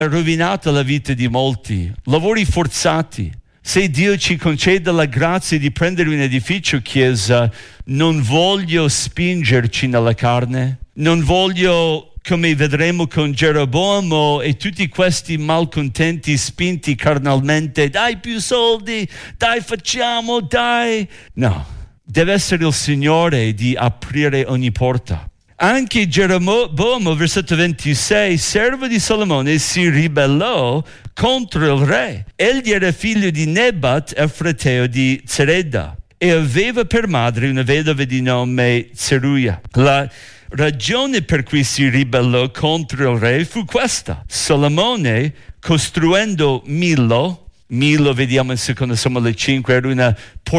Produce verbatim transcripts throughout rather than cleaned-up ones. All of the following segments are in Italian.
rovinato la vita di molti, lavori forzati. Se Dio ci concede la grazia di prendere un edificio chiesa, non voglio spingerci nella carne, non voglio, come vedremo con Geroboamo e tutti questi malcontenti spinti carnalmente, dai più soldi, dai facciamo, dai. No, deve essere il Signore di aprire ogni porta. Anche Geroboamo, versetto ventisei, servo di Salomone, si ribellò contro il re. Egli era figlio di Nebat, efrateo di Zereda, e aveva per madre una vedova di nome Zeruia. La ragione per cui si ribellò contro il re fu questa. Salomone, costruendo Milo, Milo vediamo in secondo Samuele cinque, era una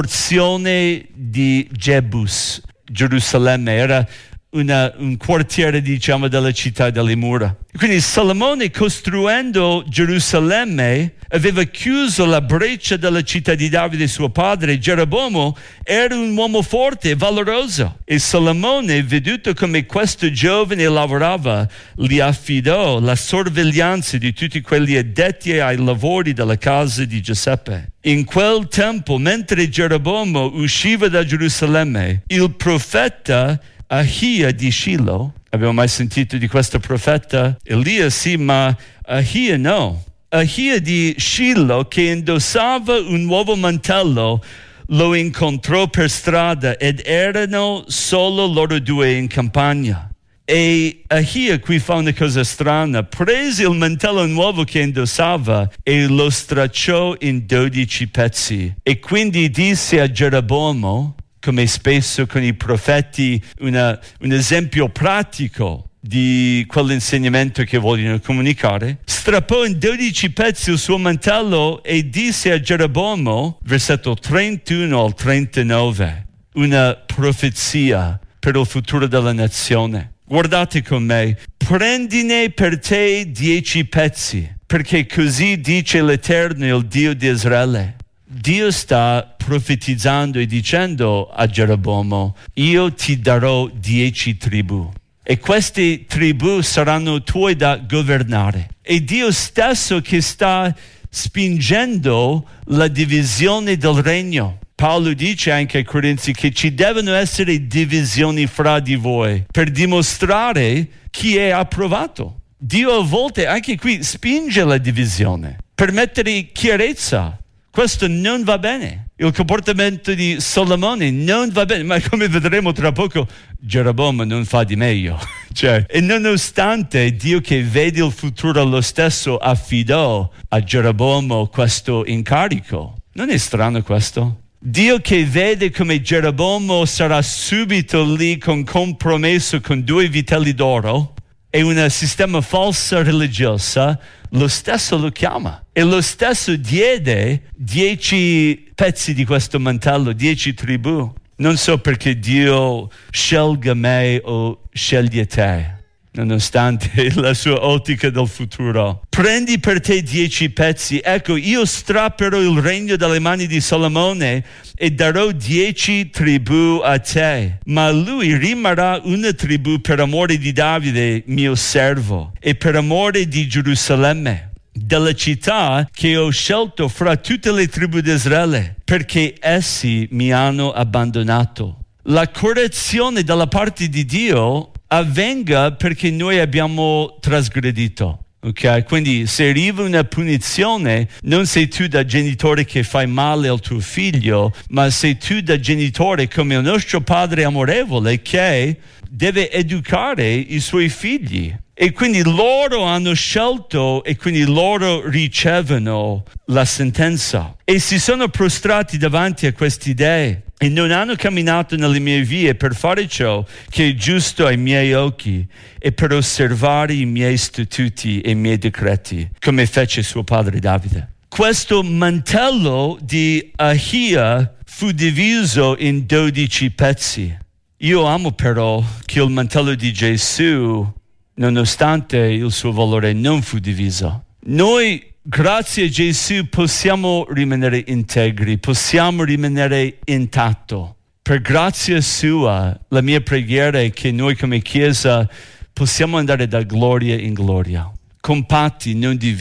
porzione di Jebus, Gerusalemme, era Una, un quartiere, diciamo, della città delle mura. Quindi Salomone, costruendo Gerusalemme, aveva chiuso la breccia della città di Davide suo padre. Geroboamo era un uomo forte e valoroso, e Salomone, veduto come questo giovane lavorava, gli affidò la sorveglianza di tutti quelli addetti ai lavori della casa di Giuseppe. In quel tempo, mentre Geroboamo usciva da Gerusalemme, il profeta Ahia di Shilo, abbiamo mai sentito di questo profeta? Elia sì, ma Ahia no. Ahia di Shilo, che indossava un nuovo mantello, lo incontrò per strada ed erano solo loro due in campagna. E Ahia qui fa una cosa strana, prese il mantello nuovo che indossava e lo stracciò in dodici pezzi. E quindi disse a Geroboamo, come spesso con i profeti, una, un esempio pratico di quell'insegnamento che vogliono comunicare, strappò in dodici pezzi il suo mantello e disse a Geroboamo, versetto trentuno al trentanove, una profezia per il futuro della nazione. Guardate con me, prendine per te dieci pezzi, perché così dice l'Eterno, il Dio di Israele. Dio sta profetizzando e dicendo a Geroboamo, io ti darò dieci tribù e queste tribù saranno tue da governare. È Dio stesso che sta spingendo la divisione del regno. Paolo dice anche ai Corinzi che ci devono essere divisioni fra di voi per dimostrare chi è approvato. Dio a volte anche qui spinge la divisione per mettere chiarezza. Questo non va bene. Il comportamento di Salomone non va bene, ma come vedremo tra poco, Geroboamo non fa di meglio. Cioè, e nonostante Dio che vede il futuro lo stesso affidò a Geroboamo questo incarico. Non è strano questo? Dio che vede come Geroboamo sarà subito lì con compromesso con due vitelli d'oro e un sistema falsa religiosa, lo stesso lo chiama e lo stesso diede dieci pezzi di questo mantello, dieci tribù. Non so perché Dio scelga me o sceglie te, nonostante la sua ottica del futuro. Prendi per te dieci pezzi, ecco, io strapperò il regno dalle mani di Salomone e darò dieci tribù a te, ma lui rimarrà una tribù per amore di Davide, mio servo, e per amore di Gerusalemme, della città che ho scelto fra tutte le tribù di Israele, perché essi mi hanno abbandonato. La correzione dalla parte di Dio avvenga perché noi abbiamo trasgredito. Ok, quindi se arriva una punizione, non sei tu da genitore che fai male al tuo figlio, ma sei tu da genitore come il nostro padre amorevole che deve educare i suoi figli. E quindi loro hanno scelto e quindi loro ricevono la sentenza. E si sono prostrati davanti a queste idee e non hanno camminato nelle mie vie per fare ciò che è giusto ai miei occhi e per osservare i miei statuti e i miei decreti, come fece suo padre Davide. Questo mantello di Ahia fu diviso in dodici pezzi. Io amo però che il mantello di Gesù, nonostante il suo valore, non fu diviso. Noi, grazie a Gesù, possiamo rimanere integri, possiamo rimanere intatto. Per grazia sua, la mia preghiera è che noi come Chiesa possiamo andare da gloria in gloria. compatti, non divisi.